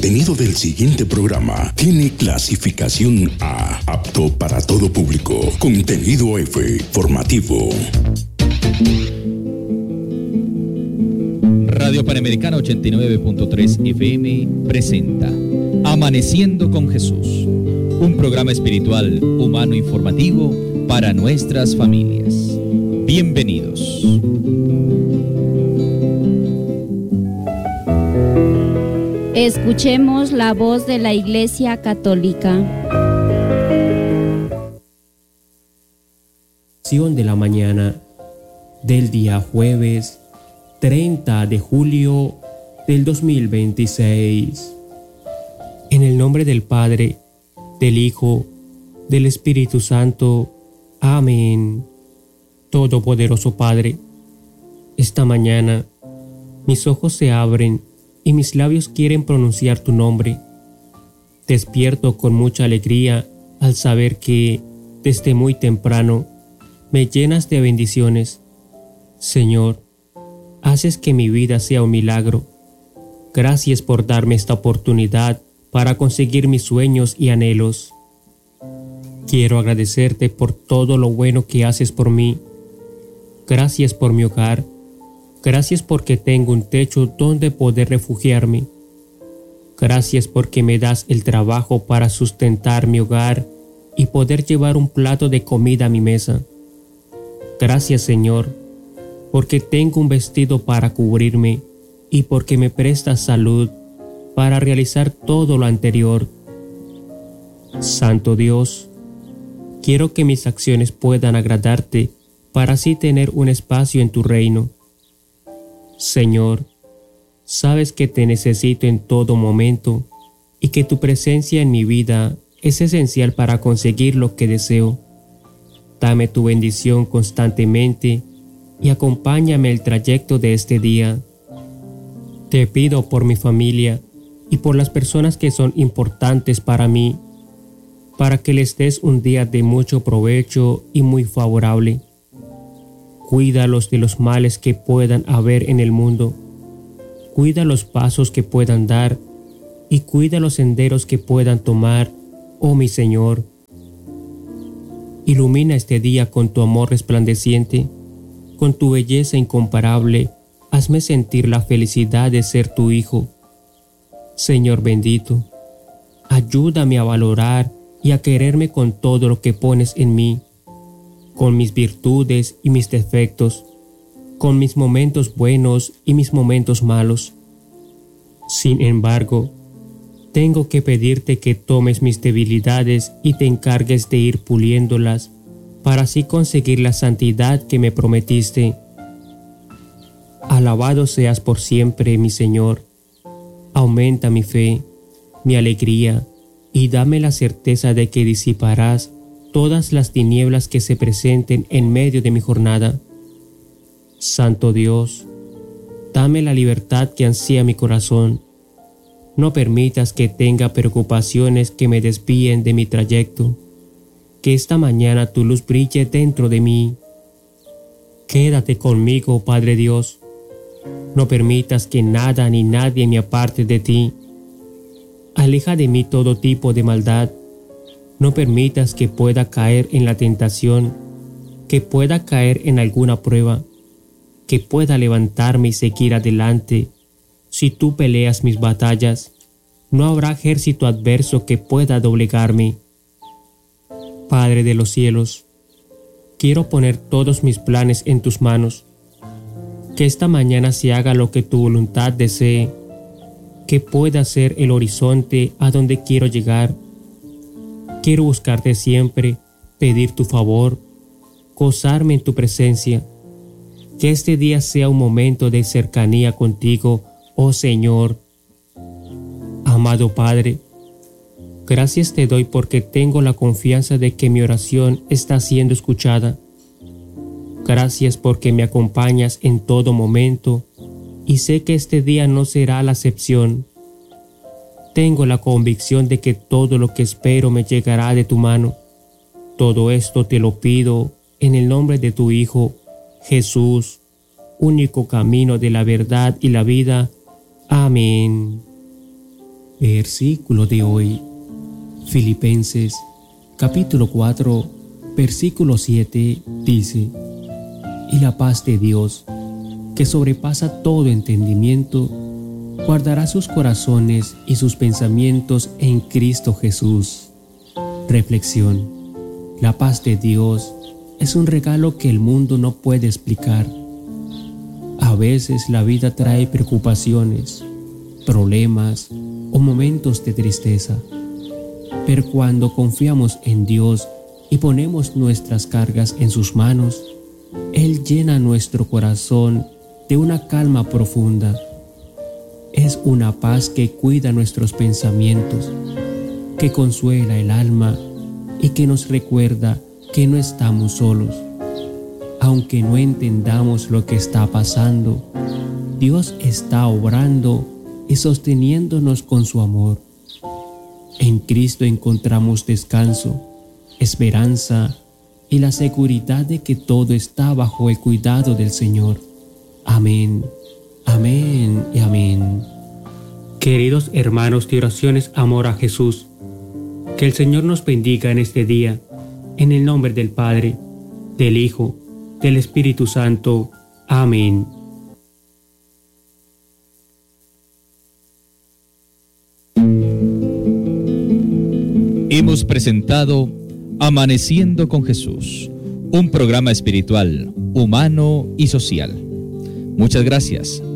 contenido del siguiente programa tiene clasificación A, apto para todo público. Contenido F, formativo. Radio Panamericana 89.3 FM presenta Amaneciendo con Jesús, un programa espiritual, humano, informativo para nuestras familias. Bienvenidos. Escuchemos la voz de la Iglesia Católica. De la mañana del día jueves 30 de julio del 2026. En el nombre del Padre, del Hijo, del Espíritu Santo. Amén. Todopoderoso Padre, esta mañana mis ojos se abren y mis labios quieren pronunciar tu nombre. Despierto con mucha alegría al saber que, desde muy temprano, me llenas de bendiciones. Señor, haces que mi vida sea un milagro. Gracias por darme esta oportunidad para conseguir mis sueños y anhelos. Quiero agradecerte por todo lo bueno que haces por mí. Gracias por mi hogar. Gracias porque tengo un techo donde poder refugiarme. Gracias porque me das el trabajo para sustentar mi hogar y poder llevar un plato de comida a mi mesa. Gracias, Señor, porque tengo un vestido para cubrirme y porque me prestas salud para realizar todo lo anterior. Santo Dios, quiero que mis acciones puedan agradarte para así tener un espacio en tu reino. Señor, sabes que te necesito en todo momento y que tu presencia en mi vida es esencial para conseguir lo que deseo. Dame tu bendición constantemente y acompáñame el trayecto de este día. Te pido por mi familia y por las personas que son importantes para mí, para que les des un día de mucho provecho y muy favorable. Cuídalos de los males que puedan haber en el mundo. Cuida los pasos que puedan dar y cuida los senderos que puedan tomar, oh mi Señor. Ilumina este día con tu amor resplandeciente, con tu belleza incomparable. Hazme sentir la felicidad de ser tu hijo. Señor bendito, ayúdame a valorar y a quererme con todo lo que pones en mí, con mis virtudes y mis defectos, con mis momentos buenos y mis momentos malos. Sin embargo, tengo que pedirte que tomes mis debilidades y te encargues de ir puliéndolas para así conseguir la santidad que me prometiste. Alabado seas por siempre, mi Señor. Aumenta mi fe, mi alegría y dame la certeza de que disiparás todas las tinieblas que se presenten en medio de mi jornada. Santo Dios, dame la libertad que ansía mi corazón. No permitas que tenga preocupaciones que me desvíen de mi trayecto. Que esta mañana tu luz brille dentro de mí. Quédate conmigo, Padre Dios. No permitas que nada ni nadie me aparte de ti. Aleja de mí todo tipo de maldad. No permitas que pueda caer en la tentación, que pueda caer en alguna prueba, que pueda levantarme y seguir adelante. Si tú peleas mis batallas, no habrá ejército adverso que pueda doblegarme. Padre de los cielos, quiero poner todos mis planes en tus manos. Que esta mañana se haga lo que tu voluntad desee, que pueda ser el horizonte a donde quiero llegar. Quiero buscarte siempre, pedir tu favor, gozarme en tu presencia. Que este día sea un momento de cercanía contigo, oh Señor. Amado Padre, gracias te doy porque tengo la confianza de que mi oración está siendo escuchada. Gracias porque me acompañas en todo momento y sé que este día no será la excepción. Tengo la convicción de que todo lo que espero me llegará de tu mano. Todo esto te lo pido en el nombre de tu Hijo, Jesús, único camino de la verdad y la vida. Amén. Versículo de hoy, Filipenses capítulo 4, versículo 7 dice: y la paz de Dios, que sobrepasa todo entendimiento, guardará sus corazones y sus pensamientos en Cristo Jesús. Reflexión: la paz de Dios es un regalo que el mundo no puede explicar. A veces la vida trae preocupaciones, problemas o momentos de tristeza, pero cuando confiamos en Dios y ponemos nuestras cargas en sus manos, Él llena nuestro corazón de una calma profunda. Es una paz que cuida nuestros pensamientos, que consuela el alma y que nos recuerda que no estamos solos. Aunque no entendamos lo que está pasando, Dios está obrando y sosteniéndonos con su amor. En Cristo encontramos descanso, esperanza y la seguridad de que todo está bajo el cuidado del Señor. Amén, amén y amén. Queridos hermanos de oraciones Amor a Jesús, que el Señor nos bendiga en este día, en el nombre del Padre, del Hijo, del Espíritu Santo. Amén. Hemos presentado Amaneciendo con Jesús, un programa espiritual, humano y social. Muchas gracias